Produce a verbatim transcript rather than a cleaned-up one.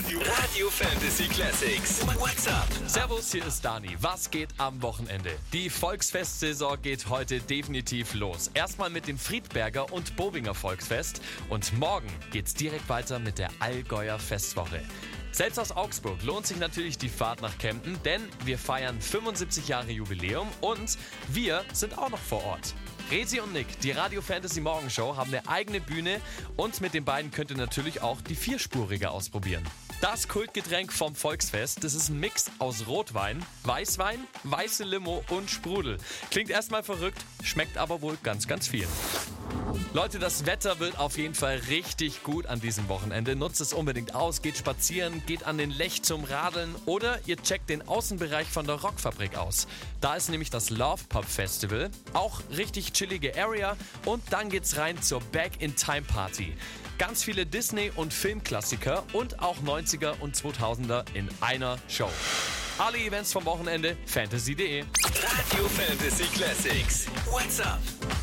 Radio Fantasy Classics. What's up? Servus, hier ist Dani. Was geht am Wochenende? Die Volksfestsaison geht heute definitiv los. Erstmal mit dem Friedberger und Bobinger Volksfest und morgen geht's direkt weiter mit der Allgäuer Festwoche. Selbst aus Augsburg lohnt sich natürlich die Fahrt nach Kempten, denn wir feiern fünfundsiebzig Jahre Jubiläum und wir sind auch noch vor Ort. Resi und Nick, die Radio Fantasy Morgenshow, haben eine eigene Bühne und mit den beiden könnt ihr natürlich auch die Vierspurige ausprobieren. Das Kultgetränk vom Volksfest, das ist ein Mix aus Rotwein, Weißwein, weiße Limo und Sprudel. Klingt erstmal verrückt, schmeckt aber wohl ganz, ganz viel. Leute, das Wetter wird auf jeden Fall richtig gut an diesem Wochenende. Nutzt es unbedingt aus, geht spazieren, geht an den Lech zum Radeln oder ihr checkt den Außenbereich von der Rockfabrik aus. Da ist nämlich das Love Pub Festival, auch richtig chillige Area und dann geht's rein zur Back in Time Party. Ganz viele Disney- und Filmklassiker und auch neunziger und zweitausender in einer Show. Alle Events vom Wochenende, fantasy punkt de. Radio Fantasy Classics. What's up?